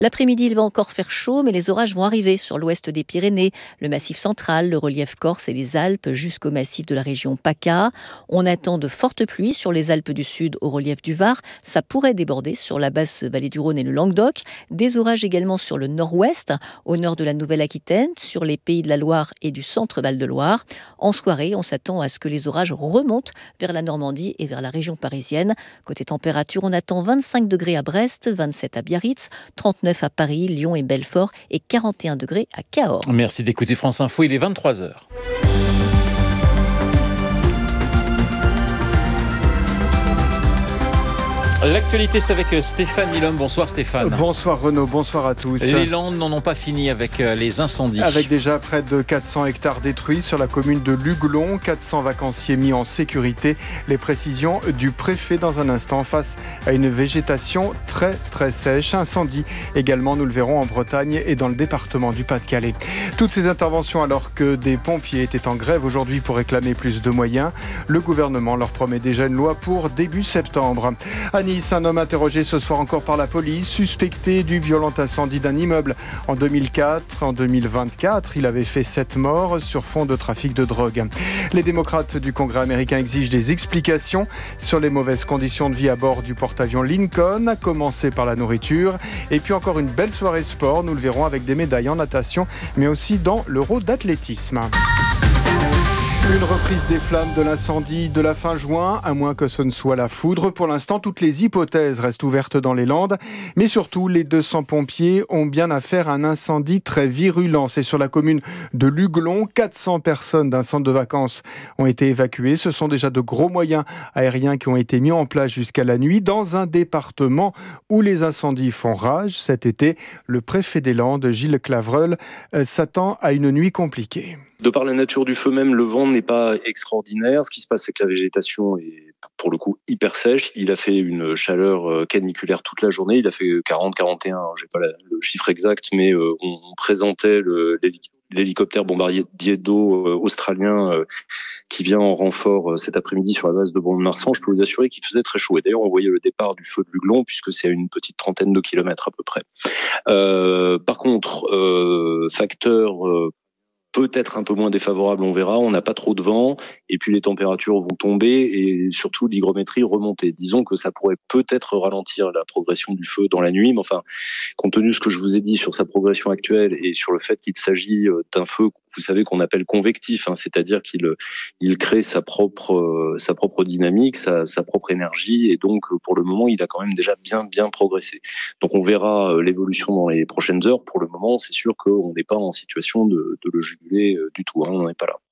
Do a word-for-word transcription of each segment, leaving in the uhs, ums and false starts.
L'après-midi, il va encore faire chaud, mais les orages vont arriver sur l'ouest des Pyrénées, le massif central, le relief corse et les Alpes jusqu'au massif de la région PACA. On attend de fortes pluies sur les Alpes du Sud au relief du Var. Ça pourrait déborder sur la basse vallée du Rhône et le Languedoc. Des orages également sur le nord-ouest, au nord de la Nouvelle-Aquitaine, sur les Pays de la Loire et du centre Val-de-Loire. En soirée, on s'attend à ce que les orages remontent vers la Normandie et vers la région parisienne. Côté température, on attend vingt-cinq degrés à Brest, vingt-sept à Biarritz, trente-neuf à Paris, Lyon et Belfort et quarante et un degrés à Cahors. Merci d'écouter France Info, il est vingt-trois heures. L'actualité, c'est avec Stéphane Milhomme. Bonsoir Stéphane. Bonsoir Renaud, bonsoir à tous. Les Landes n'en ont pas fini avec les incendies. Avec déjà près de quatre cents hectares détruits sur la commune de Luglon, quatre cents vacanciers mis en sécurité. Les précisions du préfet dans un instant face à une végétation très très sèche. Incendie également, nous le verrons en Bretagne et dans le département du Pas-de-Calais. Toutes ces interventions alors que des pompiers étaient en grève aujourd'hui pour réclamer plus de moyens. Le gouvernement leur promet déjà une loi pour début septembre. À Nice, un homme interrogé ce soir encore par la police, suspecté du violent incendie d'un immeuble en deux mille quatre. En deux mille vingt-quatre, il avait fait sept morts sur fond de trafic de drogue. Les démocrates du Congrès américain exigent des explications sur les mauvaises conditions de vie à bord du porte-avions Lincoln, à commencer par la nourriture. Et puis encore une belle soirée sport, nous le verrons avec des médailles en natation, mais aussi dans l'Euro d'athlétisme. Une reprise des flammes de l'incendie de la fin juin, à moins que ce ne soit la foudre. Pour l'instant, toutes les hypothèses restent ouvertes dans les Landes. Mais surtout, les deux cents pompiers ont bien affaire à un incendie très virulent. C'est sur la commune de Luglon. quatre cents personnes d'un centre de vacances ont été évacuées. Ce sont déjà de gros moyens aériens qui ont été mis en place jusqu'à la nuit. Dans un département où les incendies font rage cet été, le préfet des Landes, Gilles Clavreul, s'attend à une nuit compliquée. De par la nature du feu même, le vent n'est pas extraordinaire. Ce qui se passe, c'est que la végétation est pour le coup hyper sèche. Il a fait une chaleur caniculaire toute la journée. Il a fait quarante, quarante et un, j'ai pas la, le chiffre exact, mais euh, on, on présentait le, l'hélicoptère bombardier d'eau euh, australien euh, qui vient en renfort euh, cet après-midi sur la base de Mont-de-Marsan. Je peux vous assurer qu'il faisait très chaud. Et d'ailleurs, on voyait le départ du feu de Luglon, puisque c'est à une petite trentaine de kilomètres à peu près. Euh, par contre, euh, facteur... Euh, peut-être un peu moins défavorable, on verra. On n'a pas trop de vent et puis les températures vont tomber et surtout l'hygrométrie remonter. Disons que ça pourrait peut-être ralentir la progression du feu dans la nuit, mais enfin, compte tenu de ce que je vous ai dit sur sa progression actuelle et sur le fait qu'il s'agit d'un feu, vous savez, qu'on appelle convectif, hein, c'est-à-dire qu'il il crée sa propre sa propre dynamique, sa, sa propre énergie et donc pour le moment, il a quand même déjà bien bien progressé. Donc on verra l'évolution dans les prochaines heures. Pour le moment, c'est sûr qu'on n'est pas en situation de, de le juger du tout, hein, on n'en est pas là.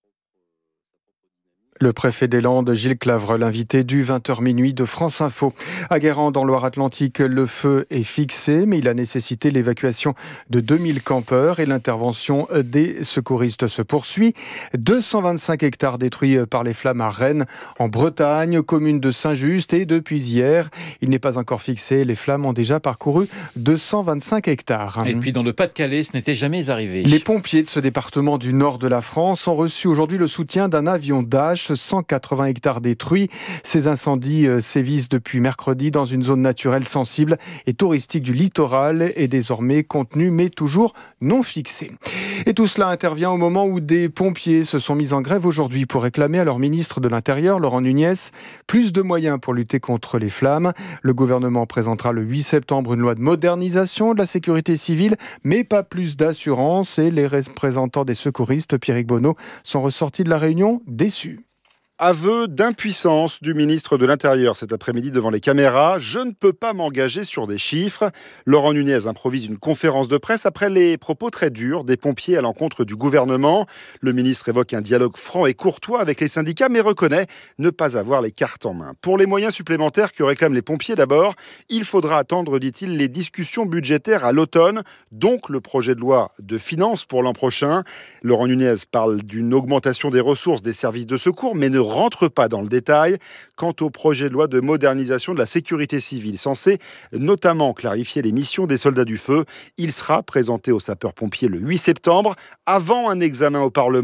Le préfet des Landes, Gilles Clavreul, invité du vingt heures minuit de France Info. À Guérande, dans Loire-Atlantique, le feu est fixé, mais il a nécessité l'évacuation de deux mille campeurs et l'intervention des secouristes se poursuit. deux cent vingt-cinq hectares détruits par les flammes à Rennes, en Bretagne, commune de Saint-Just, et depuis hier, il n'est pas encore fixé. Les flammes ont déjà parcouru deux cent vingt-cinq hectares. Et puis dans le Pas-de-Calais, ce n'était jamais arrivé. Les pompiers de ce département du nord de la France ont reçu aujourd'hui le soutien d'un avion Dash. cent quatre-vingts hectares détruits. Ces incendies sévissent depuis mercredi dans une zone naturelle sensible et touristique du littoral et désormais contenue mais toujours non fixée. Et tout cela intervient au moment où des pompiers se sont mis en grève aujourd'hui pour réclamer à leur ministre de l'Intérieur, Laurent Nunez, plus de moyens pour lutter contre les flammes. Le gouvernement présentera le huit septembre une loi de modernisation de la sécurité civile, mais pas plus d'assurance et les représentants des secouristes, Pierrick Bonneau, sont ressortis de la réunion déçus. Aveu d'impuissance du ministre de l'Intérieur cet après-midi devant les caméras. Je ne peux pas m'engager sur des chiffres. Laurent Nunez improvise une conférence de presse après les propos très durs des pompiers à l'encontre du gouvernement. Le ministre évoque un dialogue franc et courtois avec les syndicats, mais reconnaît ne pas avoir les cartes en main. Pour les moyens supplémentaires que réclament les pompiers d'abord, il faudra attendre, dit-il, les discussions budgétaires à l'automne, donc le projet de loi de finances pour l'an prochain. Laurent Nunez parle d'une augmentation des ressources des services de secours, mais ne rentre pas dans le détail quant au projet de loi de modernisation de la sécurité civile, censé notamment clarifier les missions des soldats du feu. Il sera présenté aux sapeurs-pompiers le huit septembre, avant un examen au Parlement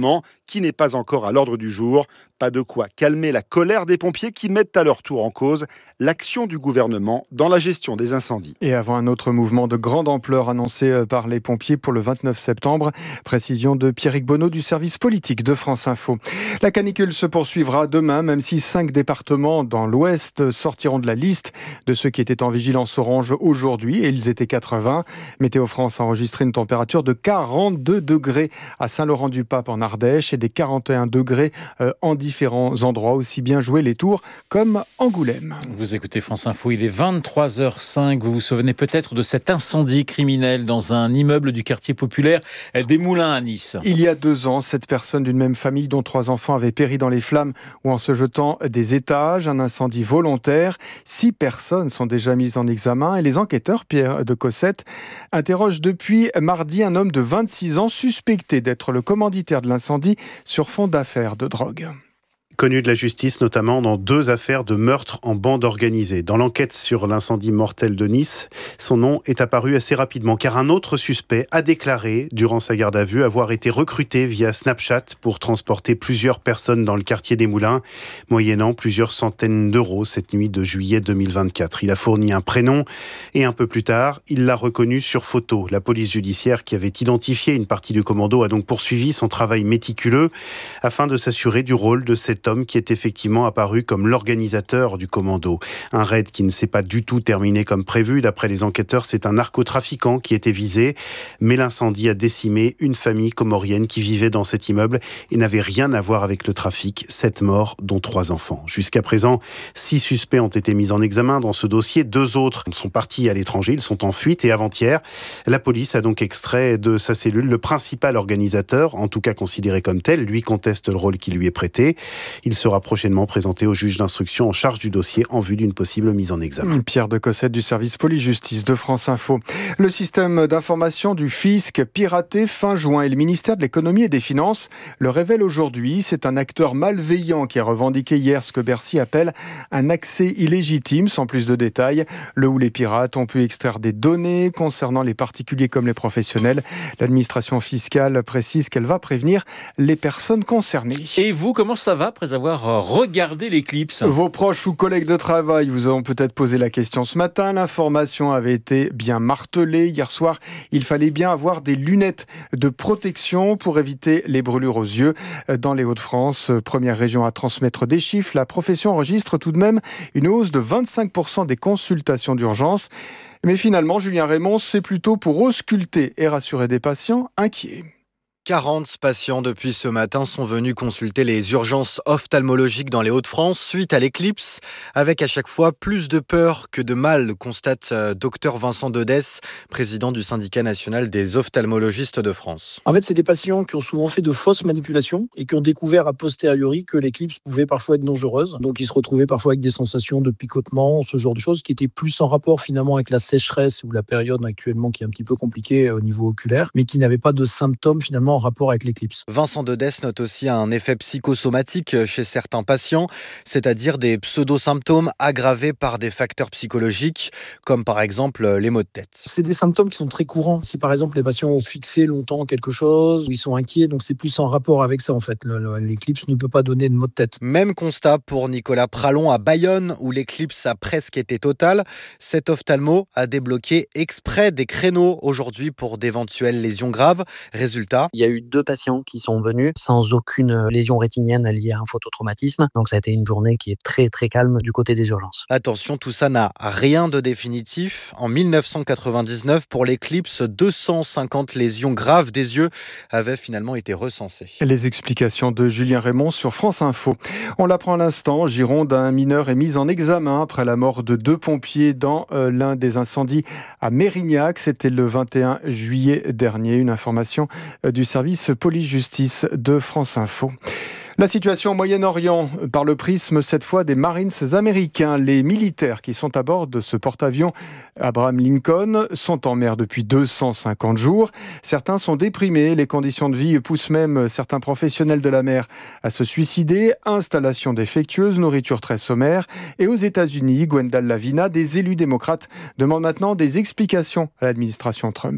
qui n'est pas encore à l'ordre du jour. Pas de quoi calmer la colère des pompiers qui mettent à leur tour en cause l'action du gouvernement dans la gestion des incendies. Et avant un autre mouvement de grande ampleur annoncé par les pompiers pour le vingt-neuf septembre, précision de Pierrick Bonneau du service politique de France Info. La canicule se poursuivra demain, même si cinq départements dans l'Ouest sortiront de la liste de ceux qui étaient en vigilance orange aujourd'hui, et ils étaient quatre-vingts. Météo France a enregistré une température de quarante-deux degrés à Saint-Laurent-du-Pape en Ardèche et des quarante et un degrés en différents endroits, aussi bien jouer les Tours comme Angoulême. Vous écoutez France Info, il est vingt-trois heures cinq. Vous vous souvenez peut-être de cet incendie criminel dans un immeuble du quartier populaire des Moulins à Nice. Il y a deux ans, sept personnes d'une même famille dont trois enfants avaient péri dans les flammes ou en se jetant des étages. Un incendie volontaire. Six personnes sont déjà mises en examen et les enquêteurs, Pierre de Cossette, interrogent depuis mardi un homme de vingt-six ans suspecté d'être le commanditaire de l'incendie sur fond d'affaires de drogue. Connu de la justice, notamment dans deux affaires de meurtre en bande organisée. Dans l'enquête sur l'incendie mortel de Nice, son nom est apparu assez rapidement, car un autre suspect a déclaré, durant sa garde à vue, avoir été recruté via Snapchat pour transporter plusieurs personnes dans le quartier des Moulins, moyennant plusieurs centaines d'euros cette nuit de juillet deux mille vingt-quatre. Il a fourni un prénom et un peu plus tard, il l'a reconnu sur photo. La police judiciaire, qui avait identifié une partie du commando, a donc poursuivi son travail méticuleux afin de s'assurer du rôle de cet homme qui est effectivement apparu comme l'organisateur du commando. Un raid qui ne s'est pas du tout terminé comme prévu. D'après les enquêteurs, c'est un narcotrafiquant qui était visé. Mais l'incendie a décimé une famille comorienne qui vivait dans cet immeuble et n'avait rien à voir avec le trafic. Sept morts, dont trois enfants. Jusqu'à présent, six suspects ont été mis en examen dans ce dossier. Deux autres sont partis à l'étranger. Ils sont en fuite. Et avant-hier, la police a donc extrait de sa cellule le principal organisateur, en tout cas considéré comme tel. Lui conteste le rôle qui lui est prêté. Il sera prochainement présenté au juge d'instruction en charge du dossier en vue d'une possible mise en examen. Pierre de Cossette du service police-justice de France Info. Le système d'information du fisc piraté fin juin et le ministère de l'économie et des finances le révèle aujourd'hui. C'est un acteur malveillant qui a revendiqué hier ce que Bercy appelle un accès illégitime, sans plus de détails. Le ou les pirates ont pu extraire des données concernant les particuliers comme les professionnels. L'administration fiscale précise qu'elle va prévenir les personnes concernées. Et vous, comment ça va après avoir regardé l'éclipse? Vos proches ou collègues de travail vous ont peut-être posé la question ce matin. L'information avait été bien martelée. Hier soir, il fallait bien avoir des lunettes de protection pour éviter les brûlures aux yeux. Dans les Hauts-de-France, première région à transmettre des chiffres, la profession enregistre tout de même une hausse de vingt-cinq pour cent des consultations d'urgence. Mais finalement, Julien Raymond, c'est plutôt pour ausculter et rassurer des patients inquiets. quarante patients depuis ce matin sont venus consulter les urgences ophtalmologiques dans les Hauts-de-France suite à l'éclipse, avec à chaque fois plus de peur que de mal, constate docteur Vincent Dedès, président du syndicat national des ophtalmologistes de France. En fait, c'est des patients qui ont souvent fait de fausses manipulations et qui ont découvert a posteriori que l'éclipse pouvait parfois être dangereuse. Donc, ils se retrouvaient parfois avec des sensations de picotement, ce genre de choses qui étaient plus en rapport finalement avec la sécheresse ou la période actuellement qui est un petit peu compliquée au niveau oculaire, mais qui n'avaient pas de symptômes finalement en rapport avec l'éclipse. Vincent Dedès note aussi un effet psychosomatique chez certains patients, c'est-à-dire des pseudo-symptômes aggravés par des facteurs psychologiques, comme par exemple les maux de tête. C'est des symptômes qui sont très courants. Si par exemple les patients ont fixé longtemps quelque chose, ou ils sont inquiets, donc c'est plus en rapport avec ça en fait. L'éclipse ne peut pas donner de maux de tête. Même constat pour Nicolas Pralon à Bayonne, où l'éclipse a presque été totale. Cet ophtalmo a débloqué exprès des créneaux aujourd'hui pour d'éventuelles lésions graves. Résultat, il y a eu deux patients qui sont venus sans aucune lésion rétinienne liée à un phototraumatisme. Donc ça a été une journée qui est très très calme du côté des urgences. Attention, tout ça n'a rien de définitif. En dix-neuf cent quatre-vingt-dix-neuf, pour l'éclipse, deux cent cinquante lésions graves des yeux avaient finalement été recensées. Les explications de Julien Raymond sur France Info. On l'apprend à l'instant, Gironde, un mineur est mis en examen après la mort de deux pompiers dans euh, l'un des incendies à Mérignac. C'était le vingt et un juillet dernier. Une information euh, du service police-justice de France Info. La situation au Moyen-Orient, par le prisme cette fois des Marines américains. Les militaires qui sont à bord de ce porte-avions Abraham Lincoln sont en mer depuis deux cent cinquante jours. Certains sont déprimés, les conditions de vie poussent même certains professionnels de la mer à se suicider. Installation défectueuse, nourriture très sommaire. Et aux États-Unis, Gwendal Lavina, des élus démocrates demandent maintenant des explications à l'administration Trump.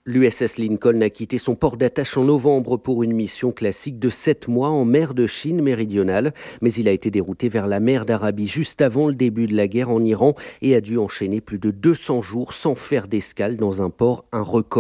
L'U S S Lincoln a quitté son port d'attache en novembre pour une mission classique de sept mois en mer de Chine méridionale. Mais il a été dérouté vers la mer d'Arabie juste avant le début de la guerre en Iran et a dû enchaîner plus de deux cents jours sans faire d'escale dans un port, un record.